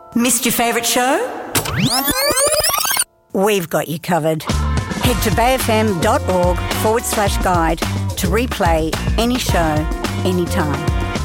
Missed your favourite show? We've got you covered. Head to bayfm.org/guide to replay any show, anytime.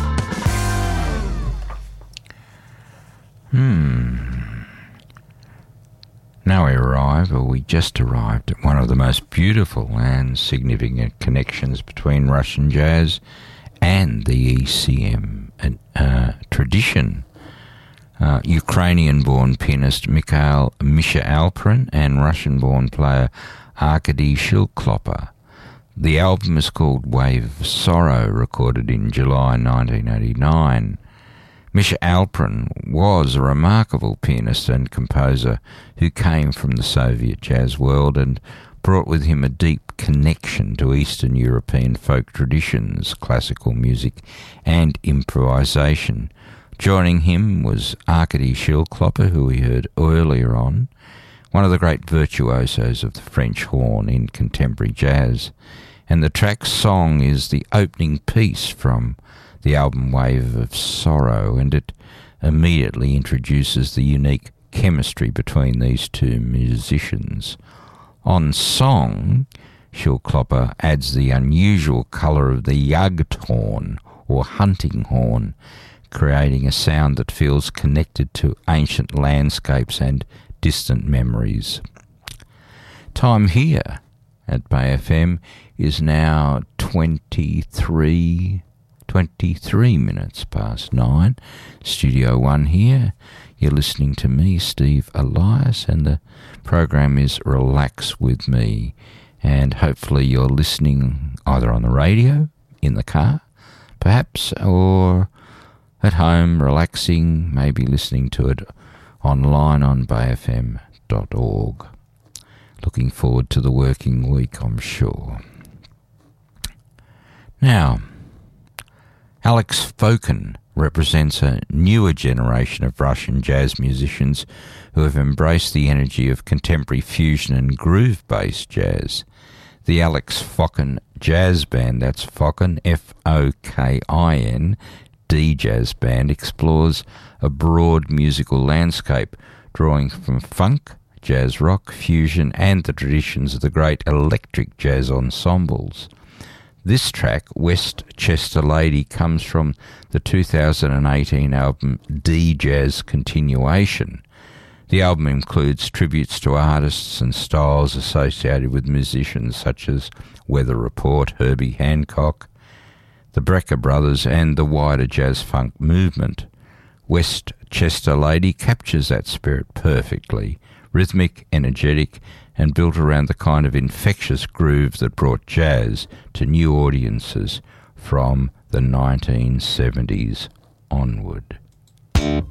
Now we just arrived at one of the most beautiful and significant connections between Russian jazz and the ECM tradition. Ukrainian-born pianist Misha Alperin and Russian-born player Arkady Shilklopper. The album is called Wave of Sorrow, recorded in July 1989. Misha Alperin was a remarkable pianist and composer who came from the Soviet jazz world and brought with him a deep connection to Eastern European folk traditions, classical music and improvisation. Joining him was Arkady Shilklopper, who we heard earlier on, one of the great virtuosos of the French horn in contemporary jazz. And the track Song is the opening piece from the album Wave of Sorrow, and it immediately introduces the unique chemistry between these two musicians. On Song, Shilklopper adds the unusual colour of the Jagdhorn, or hunting horn, creating a sound that feels connected to ancient landscapes and distant memories. Time here at Bay FM is now 23 minutes past 9. Studio 1 here. You're listening to me, Steve Elias, and the program is Relax With Me. And hopefully you're listening either on the radio, in the car, perhaps, or at home, relaxing, maybe listening to it online on bayfm.org. Looking forward to the working week, I'm sure. Now, Alex Fokin represents a newer generation of Russian jazz musicians who have embraced the energy of contemporary fusion and groove-based jazz. The Alex Fokin Jazz Band, that's Fokin, Fokin, D-Jazz Band, explores a broad musical landscape, drawing from funk, jazz rock, fusion, and the traditions of the great electric jazz ensembles. This track, Westchester Lady, comes from the 2018 album D-Jazz Continuation. The album includes tributes to artists and styles associated with musicians such as Weather Report, Herbie Hancock, the Brecker Brothers, and the wider jazz-funk movement. Westchester Lady captures that spirit perfectly, rhythmic, energetic, and built around the kind of infectious groove that brought jazz to new audiences from the 1970s onward.